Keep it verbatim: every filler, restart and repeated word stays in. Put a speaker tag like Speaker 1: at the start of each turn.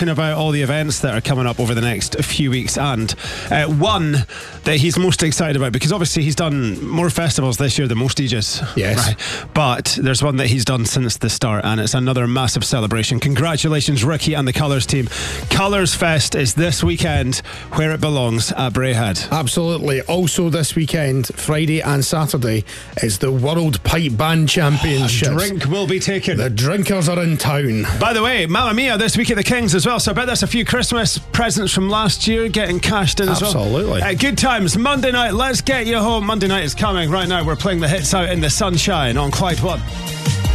Speaker 1: talking about all the events that are coming up over the next few weeks, and uh, one that he's most excited about, because obviously he's done more festivals this year than most D Js.
Speaker 2: Yes.
Speaker 1: Right? But there's one that he's done since the start, and it's another massive celebration. Congratulations, Ricky and the Colours team. Colours Fest is this weekend where it belongs, at Braehead.
Speaker 2: Absolutely. Also this weekend, Friday and Saturday, is the World Pipe Band Championships.
Speaker 1: A drink will be taken.
Speaker 2: The drinkers are in town.
Speaker 1: By the way, Mamma Mia this week at the Kings as well, so I bet there's a few Christmas presents from last year getting cashed in as well.
Speaker 2: Absolutely.
Speaker 1: Uh, good times. Monday night, let's get you home. Monday night is coming. Right now we're playing the hits out in the sunshine on Clyde One.